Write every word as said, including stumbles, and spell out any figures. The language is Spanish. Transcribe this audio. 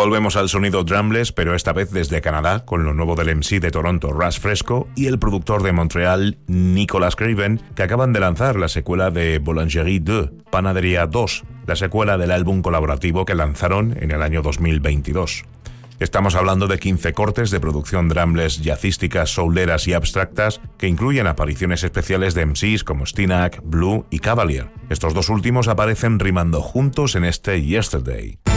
Volvemos al sonido drumless, pero esta vez desde Canadá, con lo nuevo del M C de Toronto, Russ Fresco, y el productor de Montreal, Nicolas Craven, que acaban de lanzar la secuela de Boulangerie dos, Panadería dos, la secuela del álbum colaborativo que lanzaron en el año dos mil veintidós. Estamos hablando de quince cortes de producción drumless, jazzísticas, souleras y abstractas que incluyen apariciones especiales de M Cs como Stinak, Blue y Cavalier. Estos dos últimos aparecen rimando juntos en este Yesterday.